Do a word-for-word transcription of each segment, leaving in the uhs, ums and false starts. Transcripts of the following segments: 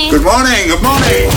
morning. Good morning, good morning.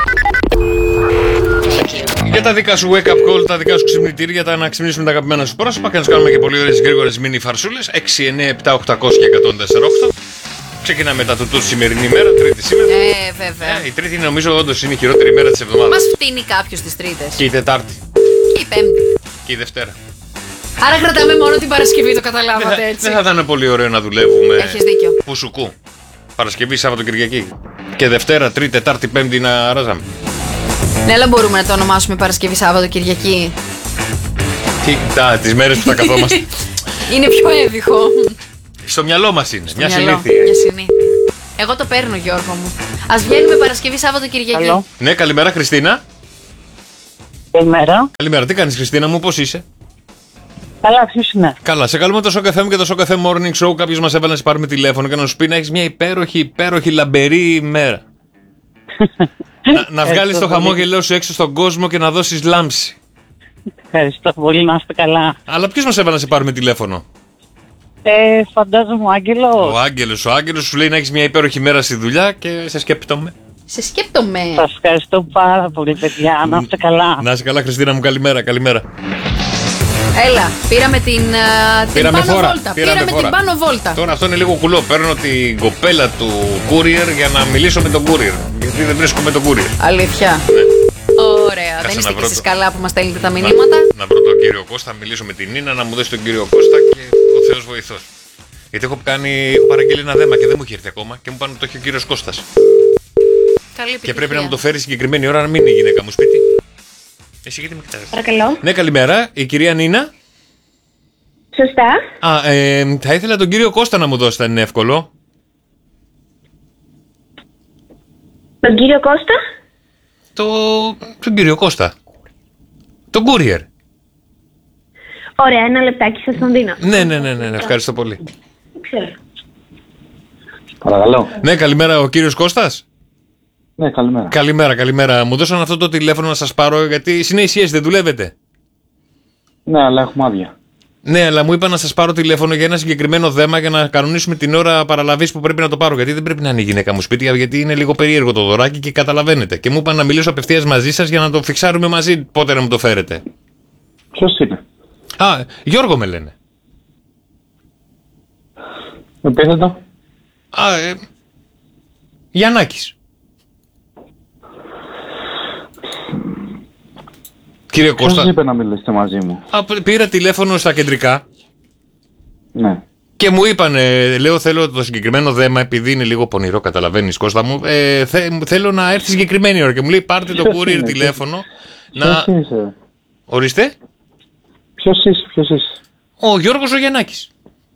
Για τα δικά σου wake up call, τα δικά σου ξυπνητήρια, τα να ξυπνήσουμε τα αγαπημένα σου πρόσωπα και να σου κάνουμε και πολύ ωραίες γρήγορες μίνι φαρσούλες. έξι εννιά επτά οκτώ μηδέν μηδέν και εκατόν τέσσερα οκτώ. Ξεκινάμε μετά το τούτο σημερινή ημέρα, Τρίτη σήμερα. Ε, βέβαια. Ε, η Τρίτη νομίζω όντως είναι η χειρότερη ημέρα της εβδομάδας. Μας φτύνει κάποιος τις Τρίτες. Και η Τετάρτη. Και η Πέμπτη. Και η Δευτέρα. Άρα κρατάμε μόνο την Παρασκευή, το καταλάβατε έτσι. Δεν θα ήταν πολύ ωραίο να δουλεύουμε. Έχεις δίκιο. Πουσουκού. Παρασκευή, Σάββατο, Κυριακή. Και Δευτέρα, Τρίτη, Τετάρτη, Πέμπτη να ράζαμε. Ναι, αλλά μπορούμε να το ονομάσουμε Παρασκευή, Σάββατο, Κυριακή. Τι, τα, τις μέρες που θα καθόμαστε. Είναι πιο έβυχο. Στο μυαλό μας είναι. Μια Μυαλό, συνήθεια. Μια συνήθεια. Εγώ το παίρνω, Γιώργο μου. Ας βγαίνουμε Παρασκευή, Σάββατο, Κυριακή. Καλό. Ναι, καλημέρα, Χριστίνα. Καλημέρα. Καλημέρα, τι κάνεις, Χριστίνα μου, πώς είσαι? Καλά, ποιος είναι? Καλά, σε καλούμε το Shock εφ εμ και το Shock εφ εμ Morning Show. Κάποιος μας έβαλε να σε πάρουμε τηλέφωνο και να σου πει να έχεις μια υπέροχη, υπέροχη λαμπερή ημέρα. να να βγάλεις το χαμόγελό σου έξω στον κόσμο και να δώσεις λάμψη. Ευχαριστώ πολύ, να είστε καλά. Αλλά ποιος μας έβαλε να σε πάρουμε τηλέφωνο? Ε, φαντάζομαι ο Άγγελος. Ο Άγγελος. Ο Άγγελος σου λέει να έχεις μια υπέροχη ημέρα στη δουλειά και σε σκέπτομαι. Σε σκέπτομαι. Σας ευχαριστώ πάρα πολύ, παιδιά, να είστε καλά. Να είσαι καλά, Χριστίνα μου, καλημέρα, καλημέρα. Έλα, πήραμε την, uh, την Πήραμε πάνω φόρα, βόλτα. πήραμε Πήραμε φόρα. την πάνω βόλτα. Τώρα αυτό είναι λίγο κουλό. Παίρνω την κοπέλα του courier για να μιλήσω με τον courier. Γιατί δεν βρίσκομαι τον courier. Αλήθεια. Ναι. Ωραία, Κάτσε δεν να είστε βρω και εσείς το- καλά που μας στέλνετε τα μηνύματα. Να, να βρω τον κύριο Κώστα, να μιλήσω με την Νίνα, να μου δώσει τον κύριο Κώστα και ο Θεός βοηθός. Γιατί έχω, κάνει, έχω παραγγείλει ένα δέμα και δεν μου έχει έρθει ακόμα και μου πάνε ότι το έχει ο κύριος Κώστας. Καλή Και επιτυχία. πρέπει να μου το φέρει συγκεκριμένη ώρα να μην είναι η γυναίκα μου σπίτι. Εσύ γιατί με κοιτάζεις? Παρακαλώ. Ναι, καλημέρα. Η κυρία Νίνα. Σωστά. Α, ε, θα ήθελα τον κύριο Κώστα να μου δώσετε, αν είναι εύκολο. Τον κύριο Κώστα. Το... Τον κύριο Κώστα. Τον courier. Ωραία, ένα λεπτάκι, σας τον δίνω. Ναι, ναι, ναι, ναι, ναι, ευχαριστώ πολύ. Ξέρω. Παρακαλώ. Ναι, καλημέρα ο κύριος Κώστας. Ναι, καλημέρα. Καλημέρα, καλημέρα. Μου δώσαν αυτό το τηλέφωνο να σας πάρω γιατί συνέχεια δεν δουλεύετε. Ναι, αλλά έχουμε άδεια. Ναι, αλλά μου είπα να σας πάρω τηλέφωνο για ένα συγκεκριμένο δέμα για να κανονίσουμε την ώρα παραλαβής που πρέπει να το πάρω. Γιατί δεν πρέπει να είναι η γυναίκα μου σπίτι, γιατί είναι λίγο περίεργο το δωράκι και καταλαβαίνετε. Και μου είπαν να μιλήσω απευθείας μαζί σας για να το φιξάρουμε μαζί πότε να μου το φέρετε. Ποιος είναι? Α, Γιώργο με λένε. Επίθετο. Α, ε, Γιαννάκης. Κύριε Ποιος Κώστα, είπε να μιλήσετε μαζί μου? α, πήρα τηλέφωνο στα κεντρικά Ναι. και μου είπαν, ε, λέω θέλω το συγκεκριμένο δέμα επειδή είναι λίγο πονηρό, καταλαβαίνεις Κώστα μου, ε, θε, θέλω να έρθει συγκεκριμένη ώρα και μου λέει πάρτε το Ποιος courier είναι, τηλέφωνο Ποιος να... είσαι? Ορίστε, Ποιος είσαι, ποιος είσαι? ο Γιώργος ο Γιαννάκης.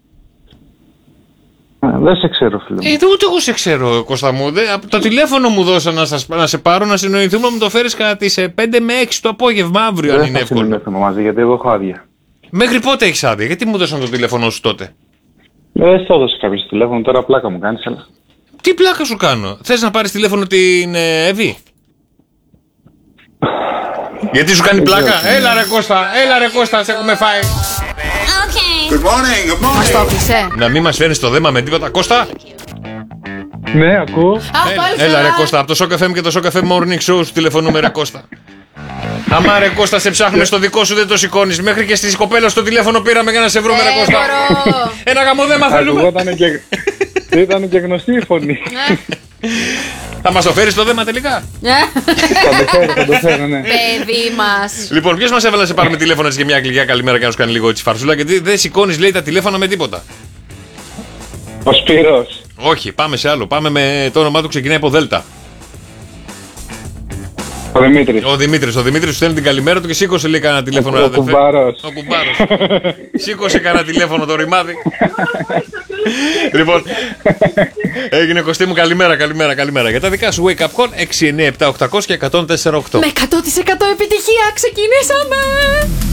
Α, δεν σε ξέρω, φίλε μου. Ε, ούτε εγώ σε ξέρω Κώστα μου, δε, από το τηλέφωνο μου δώσα να, σας, να σε πάρω να συνοηθούμε να μου το φέρεις κατά τις ε, πέντε με έξι το απόγευμα αύριο αν Δεν είναι θα εύκολο. συνεννοηθούμε μαζί, γιατί εγώ έχω άδεια. Μέχρι πότε έχεις άδεια, γιατί μου δώσαν το τηλέφωνο σου τότε? Δεν στο έδωσε κάποιος τηλέφωνο, τώρα πλάκα μου κάνεις, αλλά... Τι πλάκα σου κάνω, θες να πάρεις τηλέφωνο την ε, Εύη? Γιατί σου κάνει πλάκα? Έλα ρε Κώστα, έλα ρε Κώστα, σε έχουμε φάει. Good morning, good Μας morning. το έκλεισε. Να μην μας φέρνεις το δέμα με τίποτα. Κώστα, Ναι, ακούω. Α, έλα, πάλι έλα ρε καλά. Κώστα, από το Shock εφ εμ και το Shock εφ εμ Morning Show σου τηλεφωνούμε ρε Κώστα. Άμα ρε Κώστα σε ψάχνουμε στο δικό σου δεν το σηκώνεις. Μέχρι και στις κοπέλα στο τηλέφωνο πήραμε για να σε βρούμε ρε Ε, Κώστα. μπορώ. Ένα γαμοδέμα θέλουμε. Ακουγόταν και... Ήταν και γνωστή η φωνή. Ναι. Θα μας το φέρεις το δέμα τελικά? Ναι. Θα το φέρω, θα το φέρω, ναι. Παιδί μας. Λοιπόν, ποιος μας έβαλε να σε πάρουμε τηλέφωνο έτσι για μια γλυκιά καλημέρα και να σου κάνει λίγο έτσι φαρσούλα? Γιατί δεν σηκώνεις λέει τα τηλέφωνα με τίποτα. Ο Σπύρος. Όχι, πάμε σε άλλο. Πάμε με το όνομά του ξεκινάει από Δέλτα. Ο Δημήτρης. Ο Δημήτρης. Ο Δημήτρης σου στέλνει την καλημέρα του και σήκωσε λέει κανένα τηλέφωνο. Ο αδερφέ. κουμπάρος. Ο κουμπάρος. Σήκωσε κανένα τηλέφωνο το ρημάδι. Λοιπόν, έγινε Κωστή μου, καλημέρα, καλημέρα, καλημέρα. Για τα δικά σου wake up call έξι εννιά επτά οκτώ μηδέν μηδέν και εκατόν τέσσερα οκτώ. Με εκατό τοις εκατό επιτυχία ξεκινήσαμε.